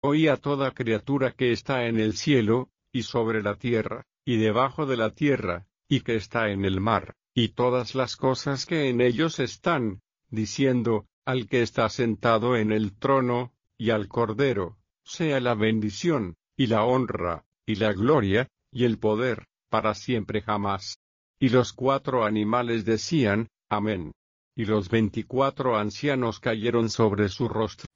Oí a toda criatura que está en el cielo, y sobre la tierra, y debajo de la tierra, y que está en el mar, y todas las cosas que en ellos están, diciendo, al que está sentado en el trono, y al Cordero, sea la bendición, y la honra, y la gloria, y el poder, para siempre jamás. Y los 4 animales decían, Amén. Y los 24 ancianos cayeron sobre su rostro,